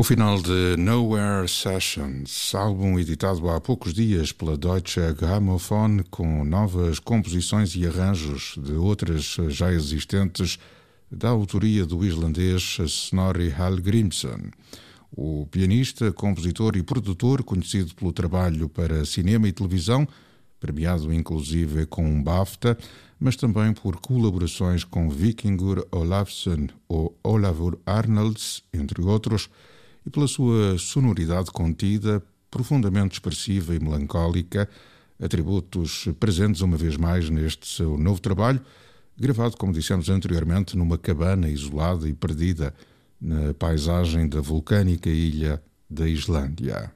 O final de Nowhere Sessions, álbum editado há poucos dias pela Deutsche Grammophon, com novas composições e arranjos de outras já existentes, da autoria do islandês Snorri Hallgrímsson. O pianista, compositor e produtor, conhecido pelo trabalho para cinema e televisão, premiado inclusive com um BAFTA, mas também por colaborações com Víkingur Ólafsson ou Ólafur Arnalds, entre outros, e pela sua sonoridade contida, profundamente expressiva e melancólica, atributos presentes uma vez mais neste seu novo trabalho, gravado, como dissemos anteriormente, numa cabana isolada e perdida na paisagem da vulcânica ilha da Islândia.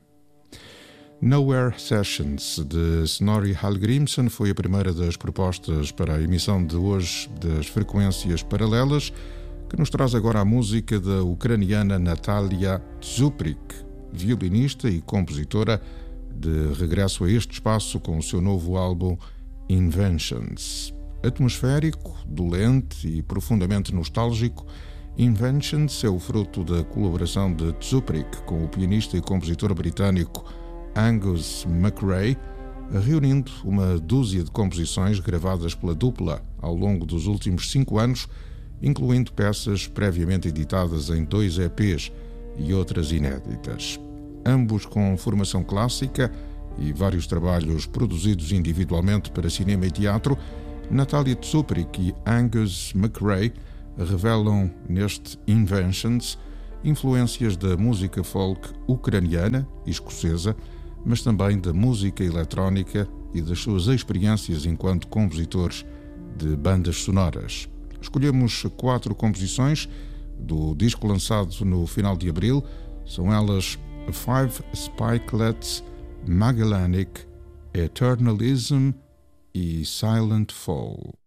Nowhere Sessions, de Snorri Hallgrímsson, foi a primeira das propostas para a emissão de hoje das Frequências Paralelas, que nos traz agora a música da ucraniana Natalia Tsuprik, violinista e compositora, de regresso a este espaço com o seu novo álbum Inventions. Atmosférico, dolente e profundamente nostálgico, Inventions é o fruto da colaboração de Tsuprik com o pianista e compositor britânico Angus McRae, reunindo uma dúzia de composições gravadas pela dupla ao longo dos últimos 5 anos, incluindo peças previamente editadas em 2 EPs e outras inéditas. Ambos com formação clássica e vários trabalhos produzidos individualmente para cinema e teatro, Natalia Tsuprik e Angus McRae revelam neste Inventions influências da música folk ucraniana e escocesa, mas também da música eletrónica e das suas experiências enquanto compositores de bandas sonoras. Escolhemos 4 composições do disco lançado no final de abril. São elas Five Spikelets, Magellanic, Eternalism e Silent Fall.